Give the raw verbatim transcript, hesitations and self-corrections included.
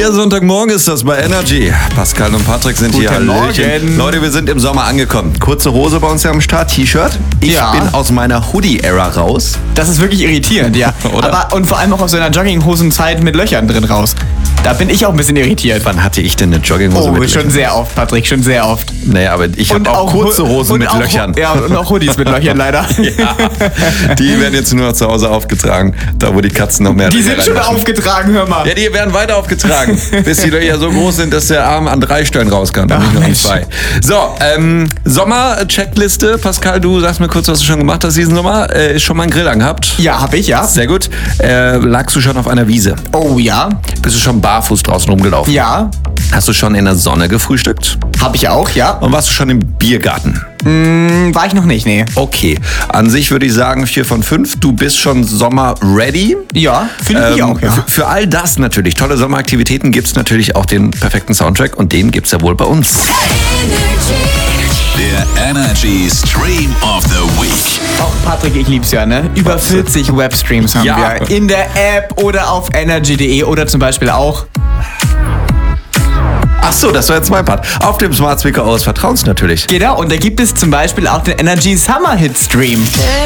Der Sonntagmorgen ist das bei Energy. Pascal und Patrick sind Guten hier. Morgen. Leute, wir sind im Sommer angekommen. Kurze Hose bei uns ja am Start, T-Shirt. Ich Ja. bin aus meiner Hoodie-Ära raus. Das ist wirklich irritierend, ja. Oder? Aber, und vor allem auch aus so einer Jogginghosenzeit mit Löchern drin raus. Da bin ich auch ein bisschen irritiert. Wann hatte ich denn eine Jogginghose Oh, mit schon Löchern? sehr oft, Patrick, schon sehr oft. Naja, aber ich habe auch, kurze Hu- Hosen und mit auch, Löchern. Ja, und auch Hoodies mit Löchern leider. Ja, die werden jetzt nur noch zu Hause aufgetragen, da wo die Katzen noch mehr Die Löcher sind schon reinmachen. aufgetragen, hör mal. Ja, die werden weiter aufgetragen, bis die Löcher so groß sind, dass der Arm an drei Stellen raus kann, und nicht nur an Mensch. zwei. So, ähm, Sommer-Checkliste. Pascal, du sagst mir kurz, was du schon gemacht hast diesen Sommer. Äh, ist schon mal einen Grill angehabt? Ja, hab ich, ja. Sehr gut. Äh, lagst du schon auf einer Wiese? Oh ja. Bist du schon barfuß draußen rumgelaufen? Ja, Hast du schon in der Sonne gefrühstückt? hab ich auch, ja. Und warst du schon im Biergarten? Hm, war ich noch nicht, nee. Okay, an sich würde ich sagen vier von fünf. Du bist schon Sommer-ready. Ja, finde ich Ähm, auch, ja. für, für all das natürlich, tolle Sommeraktivitäten, gibt es natürlich auch den perfekten Soundtrack und den gibt es ja wohl bei uns. Der Energy Stream of the Week. Auch Patrick, ich lieb's ja, ne? Über vierzig Webstreams haben Ja. wir. In der App oder auf energy punkt de oder zum Beispiel auch. Ach so, das war jetzt mein Part. Auf dem Smart Speaker eures Vertrauens natürlich. Genau, und da gibt es zum Beispiel auch den Energy Summer Hit Stream.